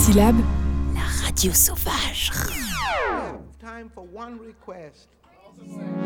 Syllabe, la radio sauvage. Time for one request.